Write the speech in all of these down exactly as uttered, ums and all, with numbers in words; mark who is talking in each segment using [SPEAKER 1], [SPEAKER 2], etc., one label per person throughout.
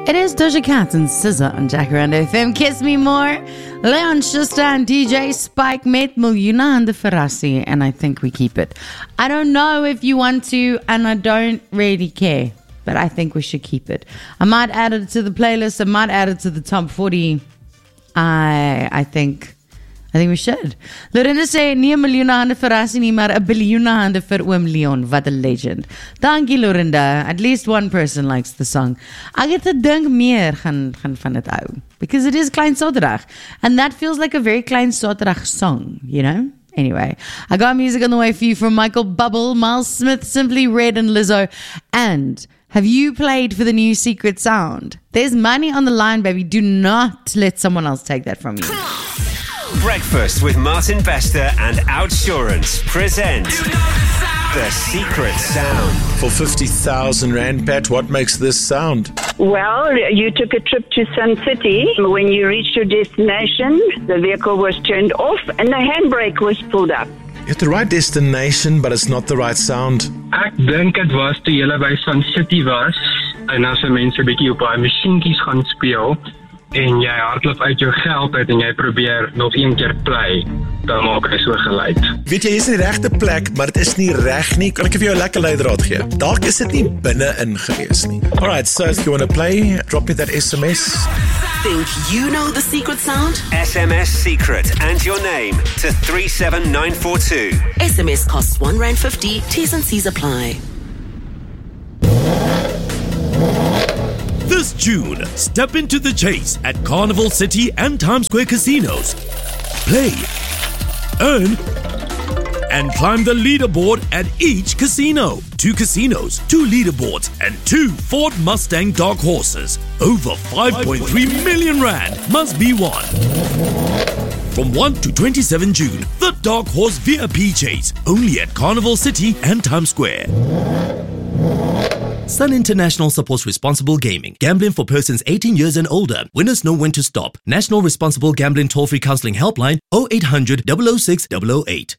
[SPEAKER 1] It is Doja Cat and S Z A on Jacaranda F M. Kiss Me More. Leon Schuster and D J Spike met Miljoena and the Ferrasi, and I think we keep it. I don't know if you want to, and I don't really care, but I think we should keep it. I might add it to the playlist. I might add it to the top forty. I I think I think we should. Lorinda sê, nie 'n miljoene hande vir Rassie nie, maar 'n biljoene hande vir oom Leon. Wat 'n legend. Dankie Lorinda. At least one person likes the song. Ek het gedink meer gaan, gaan van dit hou. Because it is Klein Saterdag. And that feels like a very Klein Saterdag song, you know? Anyway, I got music on the way for you from Michael Bubble, Miles Smith, Simply Red, and Lizzo. And have you played for the new Secret Sound? There's money on the line, baby. Do not let someone else take that from you.
[SPEAKER 2] Breakfast with Martin Bester and Outsurance present The Secret Sound.
[SPEAKER 3] For fifty thousand Rand, Pat, what makes this sound?
[SPEAKER 4] Well, you took a trip to Sun City. When you reached your destination, the vehicle was turned off and the handbrake was pulled up.
[SPEAKER 3] You're at the right destination, but it's not the right sound.
[SPEAKER 5] Ek dink dit was toe jy by Sun City was en as mense 'n bietjie op daai masjienkies gaan speel en jy hardloop uit jou geld uit en jy probeer nog een keer play, dan maak hy so geluid.
[SPEAKER 3] Weet jy, jy's in die regte plek, maar dit is nie reg nie. Kan ek vir jou 'n lekker leidraad gee? Dalk is dit nie binne-in gewees nie. Alright, so if you want to play, drop me that S M S.
[SPEAKER 6] Think you know the secret sound?
[SPEAKER 2] S M S secret and your name to three seven nine four two.
[SPEAKER 6] S M S costs one rand fifty. T's and C's apply.
[SPEAKER 7] This June, step into the chase at Carnival City and Times Square casinos. Play, earn, and climb the leaderboard at each casino. Two casinos, two leaderboards, and two Ford Mustang Dark Horses. Over five point three million rand must be won. From first to twenty-seventh June, the Dark Horse V I P Chase, only at Carnival City and Times Square. Sun International supports responsible gaming. Gambling for persons eighteen years and older. Winners know when to stop. National Responsible Gambling Toll-Free Counseling Helpline oh eight hundred, double oh six, double oh eight.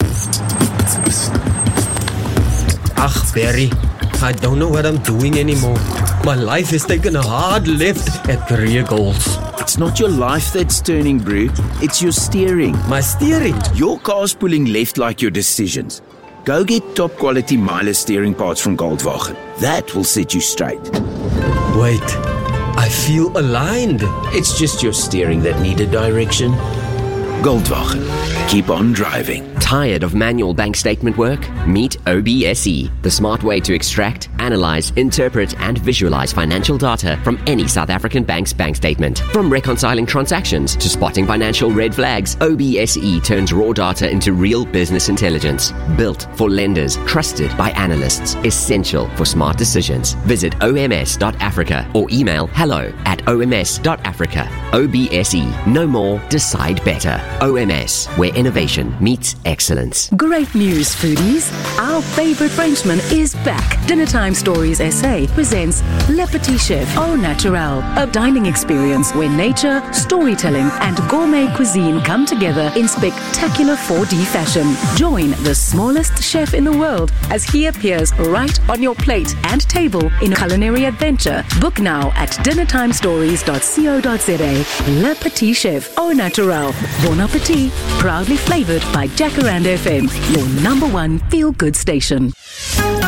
[SPEAKER 8] Ach, Barry, I don't know what I'm doing anymore. My life has taken a hard left at career goals.
[SPEAKER 9] It's not your life that's turning, bro. It's your steering.
[SPEAKER 8] My steering?
[SPEAKER 9] Your car's pulling left like your decisions. Go get top quality Miele steering parts from Goldwagen. That will set you straight.
[SPEAKER 8] Wait, I feel aligned.
[SPEAKER 9] It's just your steering that needed direction. Goldwagen. Keep on driving.
[SPEAKER 10] Tired of manual bank statement work? Meet O B S E, the smart way to extract, analyze, interpret, and visualize financial data from any South African bank's bank statement. From reconciling transactions to spotting financial red flags, O B S E turns raw data into real business intelligence. Built for lenders, trusted by analysts, essential for smart decisions. Visit O M S dot Africa or email hello at O M S dot Africa. O B S E. Know more, decide better. O M S, where innovation meets excellence.
[SPEAKER 11] Great news, foodies. Our favorite Frenchman is back. Dinner Time Stories S A presents Le Petit Chef Au Naturel, a dining experience where nature, storytelling, and gourmet cuisine come together in spectacular four D fashion. Join the smallest chef in the world as he appears right on your plate and table in a culinary adventure. Book now at dinner time stories dot co dot za. Le Petit Chef Au Naturel. Bon appetit. Proudly flavored by Jacaranda F M, your number one feel-good station.